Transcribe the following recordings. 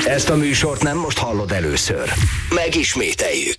Ezt a műsort nem most hallod először. Megismételjük.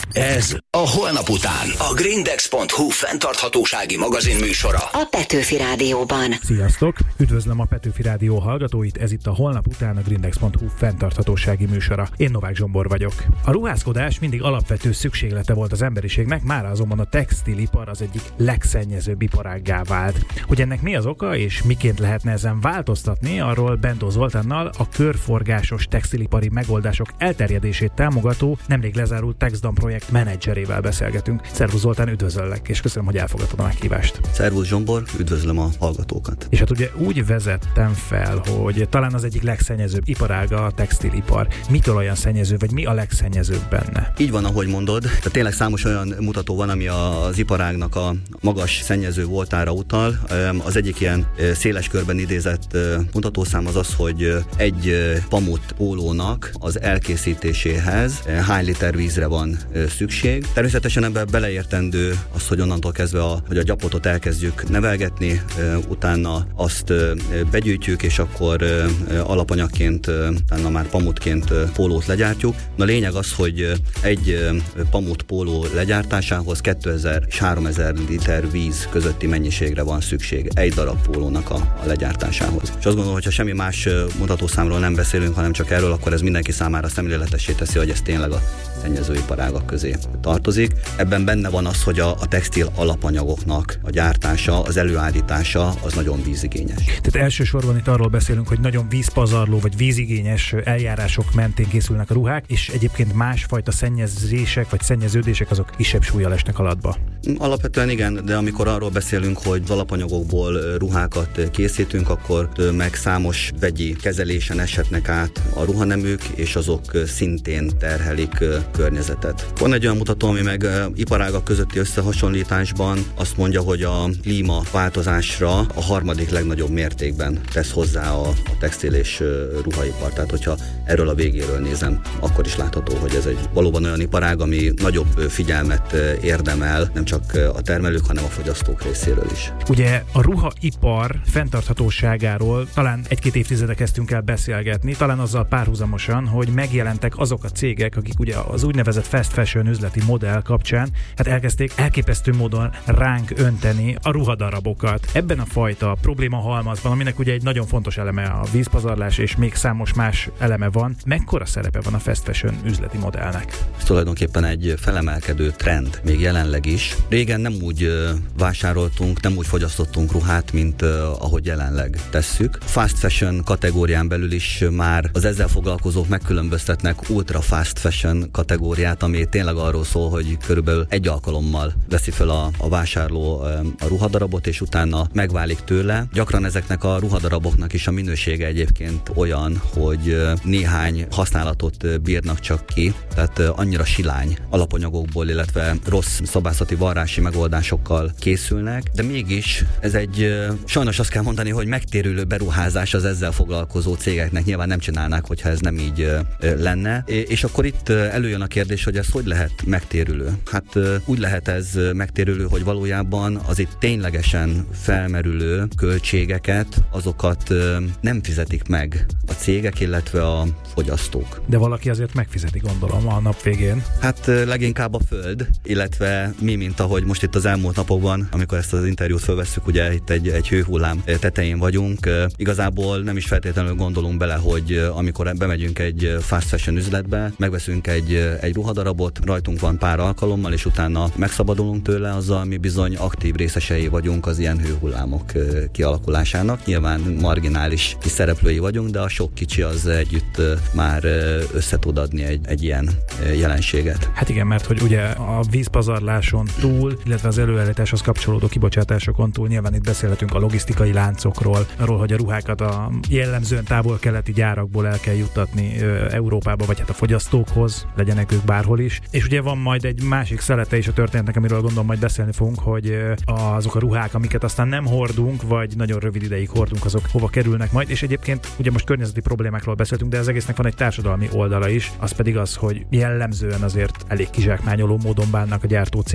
Ez a Holnap után. A grindex.hu fenntarthatósági magazin műsora. A Petőfi Rádióban. Sziasztok! Üdvözlöm a Petőfi Rádió hallgatóit, ez itt a Holnap után a grindex.hu fenntarthatósági műsora. Én Novák Zsombor vagyok. A ruházkodás mindig alapvető szükséglete volt az emberiségnek, mára azonban a textilipar az egyik legszennyezőbb iparággá vált. Hogy ennek mi az oka és miként lehetne ezen változtatni, arról Bendó Zoltánnal, a körforgásos textilipari megoldások elterjedését támogató, nemrég lezárult TexDan projekt menedzserével beszélgetünk. Szervusz Zoltán, üdvözöllek, és köszönöm, hogy elfogadtad a meghívást. Szervusz Zsombor, üdvözlöm a hallgatókat. És hát ugye úgy vezettem fel, hogy talán az egyik legszennyezőbb iparága a textilipar. Mitől olyan szennyező, vagy mi a legszennyezőbb benne? Így van, ahogy mondod. Tehát tényleg számos olyan mutató van, ami az iparágnak a magas szennyező voltára utal. Az egyik ilyen széles körben idézett mutatószám az az, hogy egy pamut pólónak az elkészítéséhez hány liter vízre van szükség. Természetesen ebben beleértendő az, hogy onnantól kezdve hogy a gyapotot elkezdjük nevelgetni, utána azt begyűjtjük, és akkor alapanyagként, utána már pamutként pólót legyártjuk. A lényeg az, hogy egy pamut póló legyártásához 2000 és 3000 liter víz közötti mennyiségre van szükség egy darab pólónak a legyártásához. És azt gondolom, hogy ha semmi más mutatószámról nem beszélünk, hanem csak erről, akkor ez mindenki számára szemléletessé teszi, hogy ez tényleg a szennyezőiparágak közé tartozik. Ebben benne van az, hogy a textil alapanyagoknak a gyártása, az előállítása az nagyon vízigényes. Tehát elsősorban itt arról beszélünk, hogy nagyon vízpazarló vagy vízigényes eljárások mentén készülnek a ruhák, és egyébként másfajta szennyezések vagy szennyeződések azok kisebb súllyal esnek alatba. Alapvetően igen, de amikor arról beszélünk, hogy az alapanyagokból ruhákat készítünk, akkor meg számos vegyi kezelésen eshetnek át a ruhaneműk, és azok szintén terhelik környezetet. Van egy olyan mutató, ami meg iparágak közötti összehasonlításban azt mondja, hogy a klímaváltozásra a harmadik legnagyobb mértékben tesz hozzá a textil és ruhaipar. Tehát, hogyha erről a végéről nézem, akkor is látható, hogy ez egy valóban olyan iparág, ami nagyobb figyelmet érdemel, nem csak a termelők, hanem a fogyasztók részéről is. Ugye a ruhaipar fenntarthatóságáról talán egy-két évtizede kezdtünk el beszélgetni, talán azzal párhuzamosan, hogy megjelentek azok a cégek, akik ugye az úgynevezett fast fashion üzleti modell kapcsán elkezdték elképesztő módon ránk önteni a ruhadarabokat. Ebben a fajta problémahalmazban, aminek ugye egy nagyon fontos eleme a vízpazarlás, és még számos más eleme van, mekkora szerepe van a fast fashion üzleti modellnek? Ez tulajdonképpen egy felemelkedő trend, még jelenleg is. Régen nem úgy vásároltunk, nem úgy fogyasztottunk ruhát, mint ahogy jelenleg tesszük. Fast fashion kategórián belül is már az ezzel foglalkozók megkülönböztetnek ultra fast fashion kategóriát, ami tényleg arról szól, hogy körülbelül egy alkalommal veszi fel a vásárló a ruhadarabot, és utána megválik tőle. Gyakran ezeknek a ruhadaraboknak is a minősége egyébként olyan, hogy néhány használatot bírnak csak ki, tehát annyira silány alapanyagokból, illetve rossz szabászati varrási megoldásokkal készülnek, de mégis ez egy, sajnos azt kell mondani, hogy megtérülő beruházás az ezzel foglalkozó cégeknek. Nyilván nem csinálnák, hogyha ez nem így lenne. És akkor itt előjön a kérdés, hogy ez hogy lehet megtérülő? Hát úgy lehet ez megtérülő, hogy valójában az itt ténylegesen felmerülő költségeket, azokat nem fizetik meg a cégek, illetve a fogyasztók. De valaki azért megfizeti, gondolom, a nap végén. Hát leginkább a föld, illetve mi, mint ahogy most itt az elmúlt napokban, amikor ezt az interjút fölvesszük, ugye itt egy hőhullám tetején vagyunk. Igazából nem is feltétlenül gondolunk bele, hogy amikor bemegyünk egy fast fashion üzletbe, megveszünk egy ruhadarabot, rajtunk van pár alkalommal, és utána megszabadulunk tőle, azzal mi bizony aktív részesei vagyunk az ilyen hőhullámok kialakulásának. Nyilván marginális kis szereplői vagyunk, de a sok kicsi az együtt már össze tud adni egy ilyen jelenséget. Hát igen, mert hogy ugye a vízpazarláson túl, illetve az előállításhoz kapcsolódó kibocsátásokon túl nyilván itt beszélhetünk a logisztikai láncokról, arról, hogy a ruhákat a jellemzően távol-keleti gyárakból el kell juttatni Európába, vagy hát a fogyasztókhoz, legyenek ők bárhol is. És ugye van majd egy másik szelete is a történetnek, amiről gondolom majd beszélni fogunk, hogy azok a ruhák, amiket aztán nem hordunk, vagy nagyon rövid ideig hordunk, azok hova kerülnek majd. És egyébként ugye most környezeti problémákról beszéltünk, de az egésznek van egy társadalmi oldala is, az pedig az, hogy jellemzően azért elég kizsákmányoló módon bánnak a gyártócégek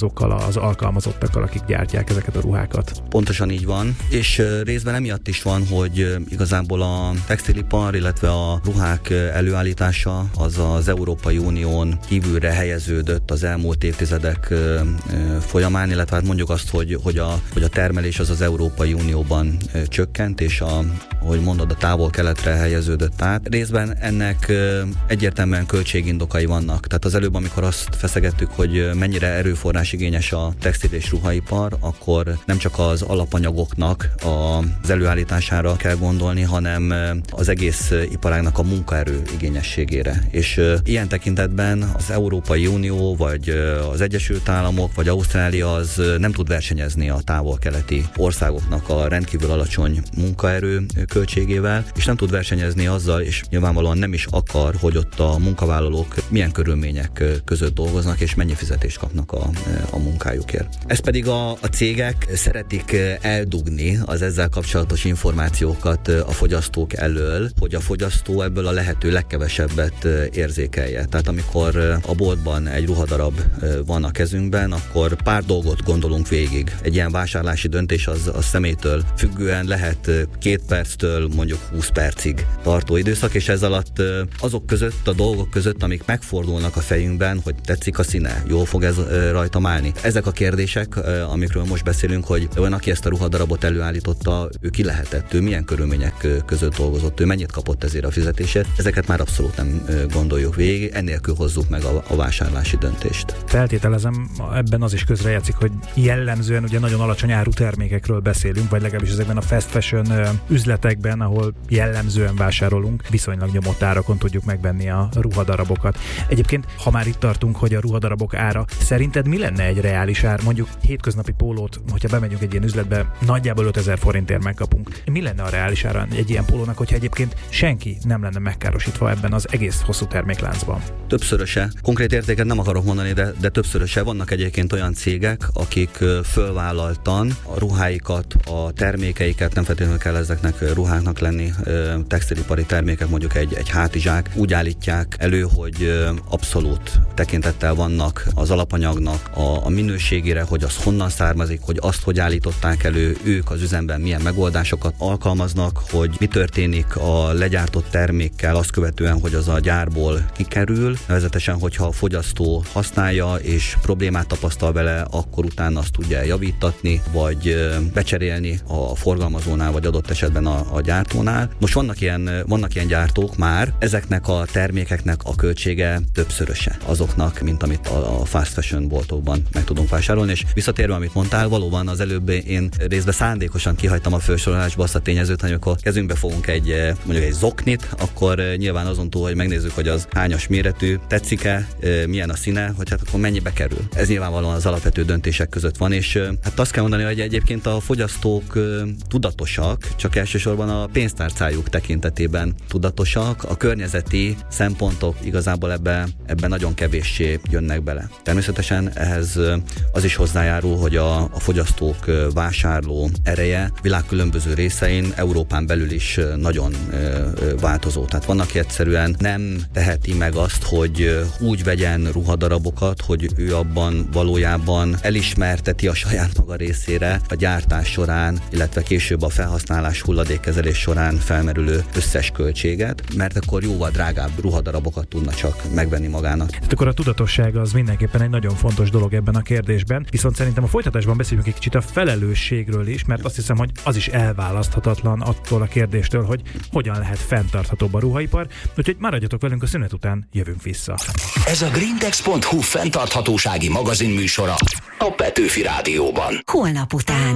azokkal az alkalmazottakkal, akik gyártják ezeket a ruhákat. Pontosan így van, és részben emiatt is van, hogy igazából a textilipar, illetve a ruhák előállítása az Európai Unión kívülre helyeződött az elmúlt évtizedek folyamán, illetve hát mondjuk azt, hogy a termelés az Európai Unióban csökkent, és ahogy mondod, a távol-keletre helyeződött át. Részben ennek egyértelműen költségindokai vannak. Tehát az előbb, amikor azt feszegettük, hogy mennyire erőforrásigényes a textil és ruhaipar, akkor nem csak az alapanyagoknak az előállítására kell gondolni, hanem az egész iparágnak a munkaerő igényességére. És ilyen tekintetben az Európai Unió, vagy az Egyesült Államok, vagy Ausztrália az nem tud versenyezni a távol-keleti országoknak a rendkívül alacsony munkaerő költségével, és nem tud versenyezni azzal, és nyilvánvalóan nem is akar, hogy ott a munkavállalók milyen körülmények között dolgoznak, és mennyi fizetést kapnak a munkájukért. Ezt pedig a cégek szeretik eldugni az ezzel kapcsolatos információkat a fogyasztók elől, hogy a fogyasztó ebből a lehető legkevesebbet érzékelje. Tehát amikor a boltban egy ruhadarab van a kezünkben, akkor pár dolgot gondolunk végig. Egy ilyen vásárlási döntés az személytől függően lehet 2 perctől mondjuk 20 percig tartó időszak, és ez alatt azok között, a dolgok között, amik megfordulnak a fejünkben, hogy tetszik a színe, jól fog ez rajtam állni. Ezek a kérdések, amikről most beszélünk, hogy olyan, aki ezt a ruhadarabot előállította, ő ki lehetett, ő milyen körülmények között dolgozott, ő mennyit kapott ezért a fizetését, ezeket már abszolút nem gondoljuk végig, ennélkül hozzuk meg a vásárlási döntést. Feltételezem, ebben az is közrejátszik, hogy jellemzően ugye nagyon alacsony áru termékekről beszélünk, vagy legalábbis ezekben a fast fashion üzletekben, ahol jellemzően vásárolunk, viszonylag nyomott árakon tudjuk megvenni a ruhadarabokat. Egyébként, ha már itt tartunk, hogy a ruhadarabok ára, szerinted mi lenne egy reális ár? Mondjuk hétköznapi pólót, hogyha bemegyünk egy ilyen üzletbe, nagyjából 5000 forintért megkapunk. Mi lenne a reális ára egy ilyen pólónak, hogyha egyébként senki nem lenne megkárosítva ebben az egész hosszú termékláncban? Többszöröse. Konkrét értéket nem akarok mondani, de többszöröse. Vannak egyébként olyan cégek, akik fölvállaltan a ruháikat, a termékeiket, nem feltétlenül kell ezeknek ruháknak lenni, textilipari termékek, mondjuk egy hátizsák, úgy állítják elő, hogy abszolút tekintettel vannak az alapanyagnak a minőségére, hogy az honnan származik, hogy azt hogy állították elő, ők az üzemben milyen megoldásokat alkalmaznak, hogy mi történik a legyártott termékkel azt követően, hogy az a gyárból kikerül, nevezetesen, hogyha a fogyasztó használja és problémát tapasztal vele, akkor utána azt tudja javítatni, vagy becserélni a forgalmazónál, vagy adott esetben a gyártónál. Most vannak ilyen gyártók már, ezeknek a termékeknek a költsége többszöröse azoknak, mint amit a fast fashion boltokban meg tudunk vásárolni, és visszatérve, amit mondtál, valóban az előbb én részben szándékosan kihagytam a felsorolásba azt a tényezőt, hogy amikor kezünkbe fogunk mondjuk egy zoknit, akkor nyilván azon túl, hogy megnézzük, hogy az hányas méretű, tetszik-e, milyen a színe, hogy hát akkor mennyibe kerül. Ez nyilvánvalóan az alapvető döntések között van, és hát azt kell mondani, hogy egyébként a fogyasztók tudatosak, csak elsősorban a pénztárcájuk tekintetében tudatosak, a környezeti szempontok igazából ebbe nagyon kevéssé jönnek bele. Természetesen ehhez az is hozzájárul, hogy a fogyasztók vásárló ereje világ különböző részein, Európán belül is nagyon változó. Tehát van, aki egyszerűen nem teheti meg azt, hogy úgy vegyen ruhadarabokat, hogy ő abban valójában elismerteti a saját maga részére a gyártás során, illetve később a felhasználás hulladékkezelés során felmerülő összes költséget, mert akkor jóval drágább ruhadarabokat tudna csak megvenni magának. Tehát akkor a tudatosság az mindenképpen egy nagyon fontos dolog ebben a kérdésben, viszont szerintem a folytatásban beszéljünk egy kicsit a felelősségről is, mert azt hiszem, hogy az is elválaszthatatlan attól a kérdéstől, hogy hogyan lehet fenntarthatóbb a ruhaipar, úgyhogy maradjatok velünk, a szünet után jövünk vissza. Ez a grindex.hu fenntarthatósági magazinműsora a Petőfi Rádióban. Holnap után.